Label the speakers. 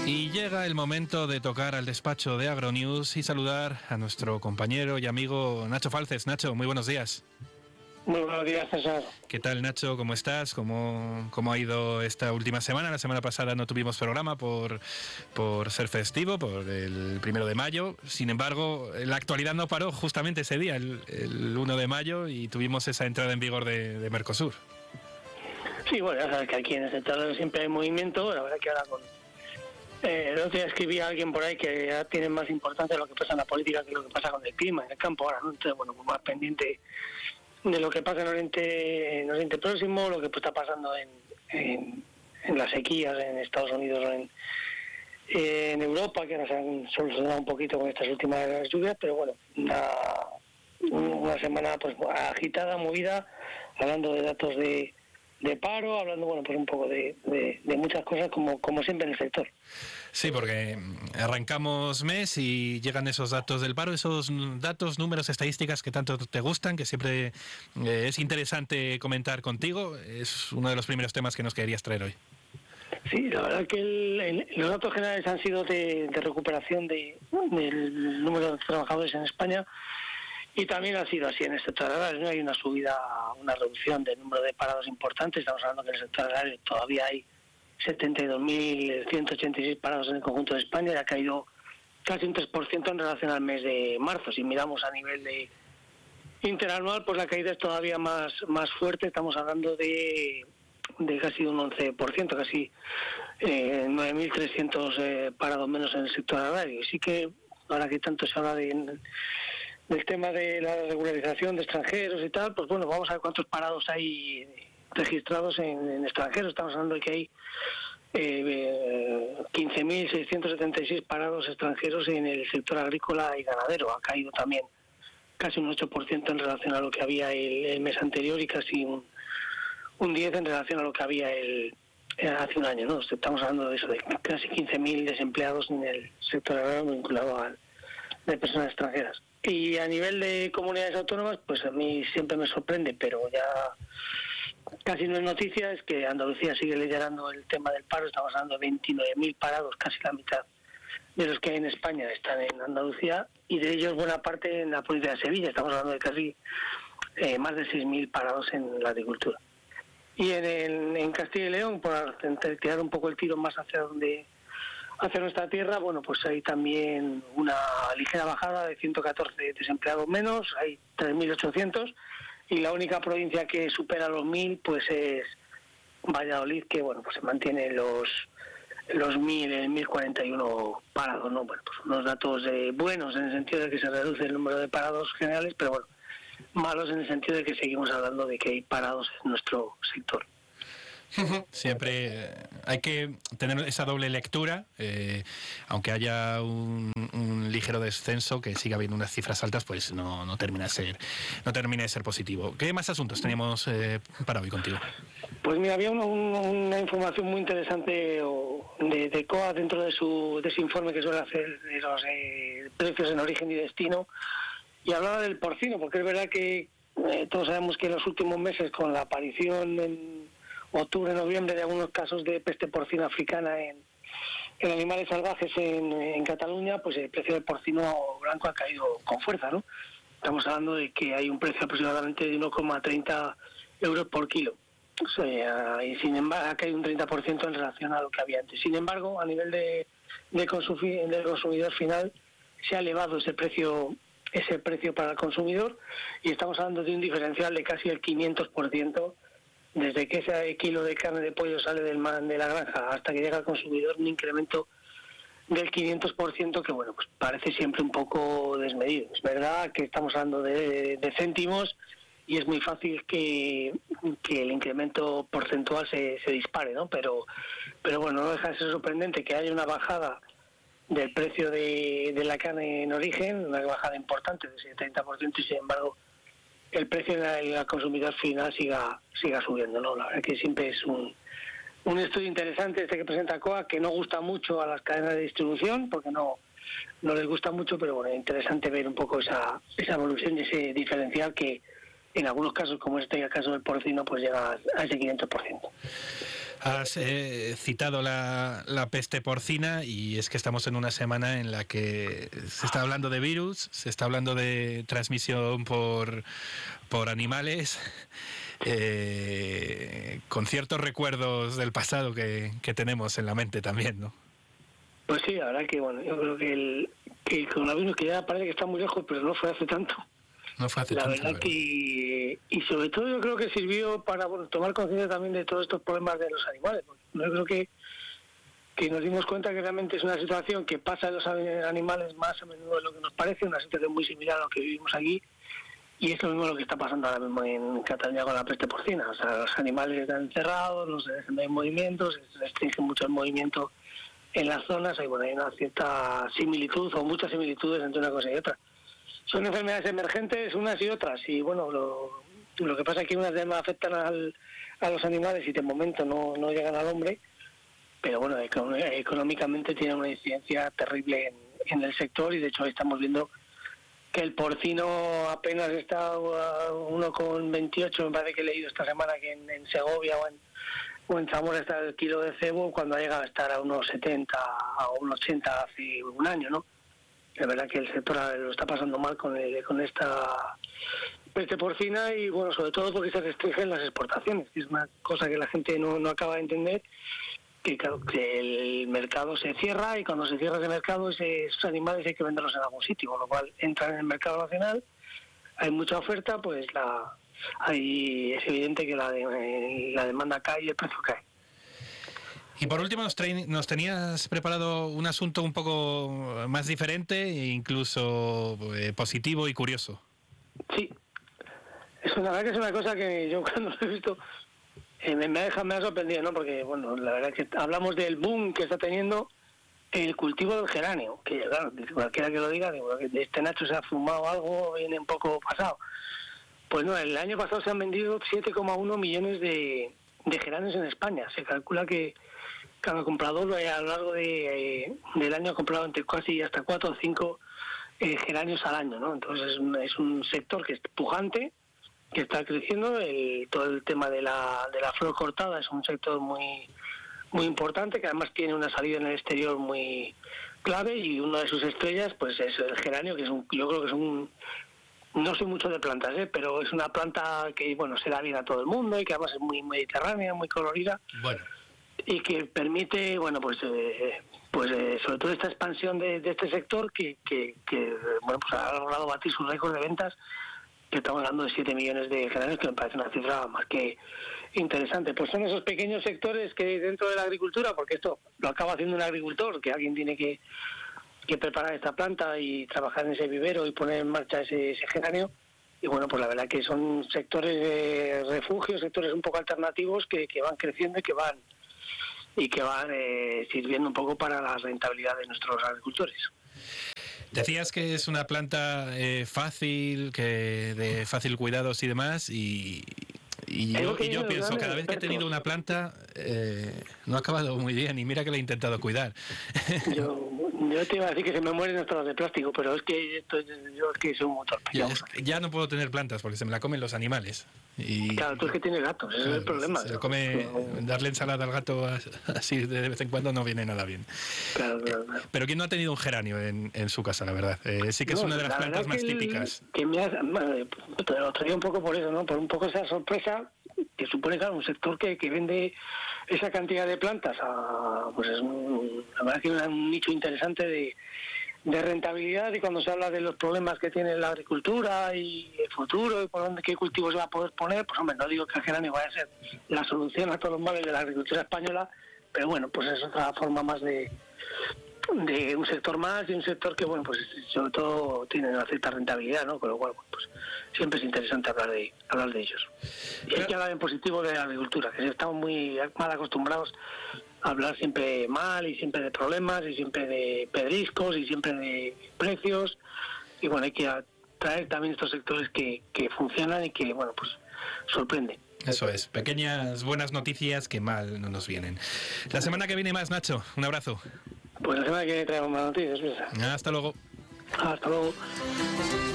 Speaker 1: Y llega el momento de tocar al despacho de Agronews y saludar a nuestro compañero y amigo Nacho Falces. Nacho, muy buenos días.
Speaker 2: Muy buenos días, César.
Speaker 1: ¿Qué tal, Nacho? ¿Cómo estás? ¿Cómo ha ido esta última semana? La semana pasada no tuvimos programa por ser festivo, por el 1 de mayo. Sin embargo, la actualidad no paró justamente ese día, el 1 de mayo, y tuvimos esa entrada en vigor de Mercosur.
Speaker 2: Sí, bueno, ya sabes que aquí en el sector siempre hay movimiento. La verdad que ahora con... el otro día escribía a alguien por ahí que ya tiene más importancia lo que pasa en la política que lo que pasa con el clima en el campo ahora, ¿no? Entonces, bueno, pues más pendiente de lo que pasa en Oriente Próximo, lo que está pasando en las sequías en Estados Unidos o en Europa, que ahora se han solucionado un poquito con estas últimas lluvias, pero bueno, una semana pues agitada, movida, hablando de datos de paro, hablando bueno pues un poco de muchas cosas como siempre en el sector.
Speaker 1: Sí, porque arrancamos mes y llegan esos datos del paro, esos datos, números, estadísticas que tanto te gustan, que siempre es interesante comentar contigo. Es uno de los primeros temas que nos querías traer hoy.
Speaker 2: Sí, la verdad que los datos generales han sido de recuperación del número de trabajadores en España. Y también ha sido así en el sector agrario, ¿no? Hay una subida, una reducción del número de parados importantes. Estamos hablando que en el sector agrario todavía hay 72.186 parados en el conjunto de España y ha caído casi un 3% en relación al mes de marzo. Si miramos a nivel de interanual, pues la caída es todavía más fuerte. Estamos hablando de casi un 11%, casi 9.300 parados menos en el sector agrario. Y sí que ahora que tanto se habla del tema de la regularización de extranjeros y tal, pues bueno, vamos a ver cuántos parados hay registrados en extranjeros. Estamos hablando de que hay 15.676 parados extranjeros en el sector agrícola y ganadero. Ha caído también casi un 8% en relación a lo que había el mes anterior y casi un 10% en relación a lo que había hace un año, ¿no? Estamos hablando de eso, de casi 15.000 desempleados en el sector agrario vinculado de personas extranjeras. Y a nivel de comunidades autónomas, pues a mí siempre me sorprende, pero ya casi no es noticia, es que Andalucía sigue liderando el tema del paro. Estamos hablando de 29.000 parados, casi la mitad de los que hay en España están en Andalucía, y de ellos buena parte en la provincia de Sevilla. Estamos hablando de casi más de 6.000 parados en la agricultura. Y en Castilla y León, por tirar un poco el tiro más hacia nuestra tierra, bueno, pues hay también una ligera bajada de 114 desempleados menos, hay 3.800, y la única provincia que supera los 1.000 pues es Valladolid, que bueno, pues se mantiene los 1.041 parados, ¿no? Bueno, pues unos datos buenos en el sentido de que se reduce el número de parados generales, pero bueno, malos en el sentido de que seguimos hablando de que hay parados en nuestro sector.
Speaker 1: Siempre hay que tener esa doble lectura, aunque haya un ligero descenso, que siga habiendo unas cifras altas, pues no termina de ser positivo. ¿Qué más asuntos teníamos para hoy contigo?
Speaker 2: Pues mira, había una información muy interesante de COA dentro de ese informe que suele hacer de los precios en origen y destino, y hablaba del porcino, porque es verdad que todos sabemos que en los últimos meses, con la aparición en octubre, noviembre, de algunos casos de peste porcina africana en animales salvajes en Cataluña, pues el precio del porcino blanco ha caído con fuerza, ¿no? Estamos hablando de que hay un precio aproximadamente de 1,30 euros por kilo. O sea, y sin embargo ha caído un 30% en relación a lo que había antes. Sin embargo, a nivel del consumidor final, se ha elevado ese precio para el consumidor, y estamos hablando de un diferencial de casi el 500%. Desde que ese kilo de carne de pollo sale de la granja hasta que llega al consumidor, un incremento del 500%, que bueno, pues parece siempre un poco desmedido. Es verdad que estamos hablando de céntimos, y es muy fácil que el incremento porcentual se dispare, ¿no? Pero bueno, no deja de ser sorprendente que haya una bajada del precio de la carne en origen, una bajada importante de ese 30%, y sin embargo el precio del consumidor final siga subiendo, ¿no? La verdad que siempre es un estudio interesante que presenta COA, que no gusta mucho a las cadenas de distribución, porque no les gusta mucho, pero bueno, es interesante ver un poco esa evolución y ese diferencial que en algunos casos, como el caso del porcino, pues llega a ese 500%.
Speaker 1: Has citado la peste porcina y es que estamos en una semana en la que se está hablando de virus, se está hablando de transmisión por animales, con ciertos recuerdos del pasado que tenemos en la mente también, ¿no?
Speaker 2: Pues sí, la verdad que bueno, yo creo que el coronavirus, que ya parece que está muy lejos, pero no fue hace tanto.
Speaker 1: No fue hace
Speaker 2: la
Speaker 1: tanto,
Speaker 2: verdad que, y sobre todo yo creo que sirvió para tomar conciencia también de todos estos problemas de los animales. Yo creo que nos dimos cuenta que realmente es una situación que pasa en los animales más a menudo de lo que nos parece, una situación muy similar a lo que vivimos aquí, y es lo mismo lo que está pasando ahora mismo en Cataluña con la peste porcina. O sea, los animales están encerrados, no se dejan de movimientos, se restringe mucho el movimiento en las zonas, y bueno, hay una cierta similitud o muchas similitudes entre una cosa y otra. Son enfermedades emergentes unas y otras, y bueno, lo que pasa es que unas de ellas afectan a los animales y de momento no llegan al hombre, pero bueno, económicamente tienen una incidencia terrible en el sector, y de hecho estamos viendo que el porcino apenas está a 1,28, me parece que he leído esta semana que en Segovia o en Zamora está el kilo de cebo, cuando ha llegado a estar a 1,70 o 1,80 hace un año, ¿no? La verdad que el sector lo está pasando mal con esta peste porcina, y bueno, sobre todo porque se restringen las exportaciones, que es una cosa que la gente no acaba de entender, que claro, que el mercado se cierra, y cuando se cierra ese mercado, esos animales hay que venderlos en algún sitio, con lo cual entran en el mercado nacional, hay mucha oferta, pues es evidente que la demanda cae y el precio cae.
Speaker 1: Y por último, nos tenías preparado un asunto un poco más diferente e incluso positivo y curioso.
Speaker 2: Sí, la verdad que es una cosa que yo cuando lo he visto me ha sorprendido, ¿no? Porque bueno, la verdad es que hablamos del boom que está teniendo el cultivo del geranio, que claro, cualquiera que lo diga, digo, que este Nacho se ha fumado algo, viene un poco pasado. Pues no, el año pasado se han vendido 7,1 millones de geranios en España. Se calcula que cada comprador a lo largo del año ha comprado entre casi hasta 4 o 5 geranios al año, ¿no? Entonces es un sector que es pujante, que está creciendo. Todo el tema de la flor cortada es un sector muy muy importante, que además tiene una salida en el exterior muy clave, y una de sus estrellas pues es el geranio, que yo creo que es no sé mucho de plantas, pero es una planta que bueno, se da bien a todo el mundo, y que además es muy mediterránea, muy colorida.
Speaker 1: Bueno.
Speaker 2: Y que permite, bueno, pues sobre todo esta expansión de este sector que bueno, pues ha logrado batir sus récords de ventas, que estamos hablando de 7 millones de geranios, que me parece una cifra más que interesante. Pues son esos pequeños sectores que dentro de la agricultura, porque esto lo acaba haciendo un agricultor, que alguien tiene que preparar esta planta y trabajar en ese vivero y poner en marcha ese geranio. Y bueno, pues la verdad que son sectores de refugio, sectores un poco alternativos que van creciendo y que van sirviendo un poco para la rentabilidad de nuestros agricultores.
Speaker 1: Decías que es una planta fácil, que de fácil cuidados y demás, y yo pienso, cada vez que he tenido una planta no ha acabado muy bien, y mira que la he intentado cuidar.
Speaker 2: Yo te iba a decir que se me mueren hasta las de plástico, pero es que yo es que soy un motor.
Speaker 1: Ya no puedo tener plantas porque se me la comen los animales. Y,
Speaker 2: claro, tú es que tienes gatos, ese es el problema.
Speaker 1: Se come, darle ensalada al gato así de vez en cuando no viene nada bien.
Speaker 2: Claro.
Speaker 1: Pero ¿quién no ha tenido un geranio en su casa, la verdad? Sí que es una de las plantas más típicas.
Speaker 2: Te lo traía un poco por eso, ¿no? Por un poco esa sorpresa que supone, claro, un sector que vende esa cantidad de plantas pues es la verdad que es un nicho interesante de rentabilidad. Y cuando se habla de los problemas que tiene la agricultura y el futuro y por qué cultivos se va a poder poner, pues hombre, no digo que el geranio vaya a ser la solución a todos los males de la agricultura española, pero bueno, pues es otra forma más de un sector más, y un sector que bueno, pues sobre todo tiene una cierta rentabilidad, ¿no? Con lo cual pues siempre es interesante hablar de ellos. Y hay que hablar en positivo de la agricultura, que estamos muy mal acostumbrados a hablar siempre mal, y siempre de problemas, y siempre de pedriscos, y siempre de precios. Y bueno, hay que traer también estos sectores que funcionan y que bueno, pues sorprenden.
Speaker 1: Eso es, pequeñas buenas noticias que mal no nos vienen. La semana que viene más, Nacho, un abrazo.
Speaker 2: Pues la semana que viene traemos más noticias.
Speaker 1: Hasta luego.
Speaker 2: Hasta luego.